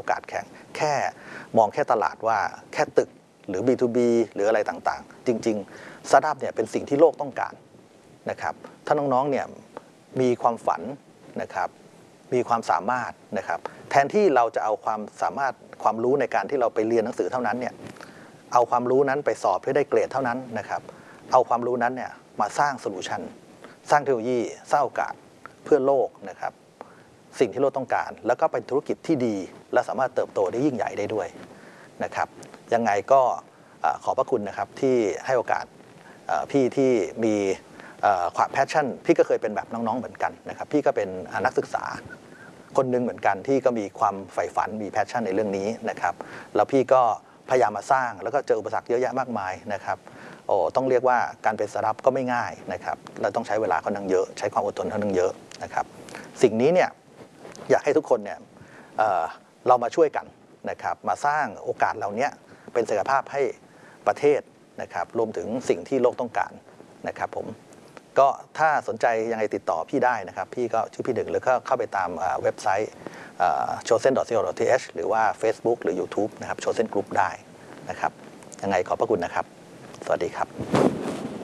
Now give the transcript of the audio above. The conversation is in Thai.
อกาสแข่งแค่มองแค่ตลาดว่าแค่ตึกหรือ B2B หรืออะไรต่างๆจริงๆสตาร์ทอัพเนี่ยเป็นสิ่งที่โลกต้องการนะครับถ้าน้องๆเนี่ยมีความฝันนะครับมีความสามารถนะครับแทนที่เราจะเอาความสามารถความรู้ในการที่เราไปเรียนหนังสือเท่านั้นเนี่ยเอาความรู้นั้นไปสอบเพื่อได้เกรดเท่านั้นนะครับเอาความรู้นั้นเนี่ยมาสร้างโซลูชันสร้างเทคโนโลยีสร้างโอกาสเพื่อโลกนะครับสิ่งที่โลกต้องการแล้วก็เป็นธุรกิจที่ดีและสามารถเติบโตได้ยิ่งใหญ่ได้ด้วยนะครับยังไงก็ขอบพระคุณนะครับที่ให้โอกาสพี่ที่มีความแพชชั่นพี่ก็เคยเป็นแบบน้องๆเหมือนกันนะครับพี่ก็เป็นนักศึกษาคนหนึ่งเหมือนกันที่ก็มีความใฝ่ฝันมีแพชชั่นในเรื่องนี้นะครับแล้วพี่ก็พยายามมาสร้างแล้วก็เจออุปสรรคเยอะแยะมากมายนะครับต้องเรียกว่าการเป็นสตาร์ทอัพก็ไม่ง่ายนะครับเราต้องใช้เวลาค่อนข้างเยอะใช้ความอดทนค่อนข้างเยอะนะครับสิ่งนี้เนี่ยอยากให้ทุกคนเนี่ยเรามาช่วยกันนะครับมาสร้างโอกาสเหล่านี้เป็นศักยภาพให้ประเทศนะครับรวมถึงสิ่งที่โลกต้องการนะครับผมก็ถ้าสนใจยังไงติดต่อพี่ได้นะครับพี่ก็ชื่อพี่หนึ่งหรือก็เข้าไปตามเว็บไซต์chosen.co.th หรือว่า Facebook หรือ YouTube นะครับ Chosen Group ได้นะครับยังไงขอบพระคุณนะครับสวัสดีครับ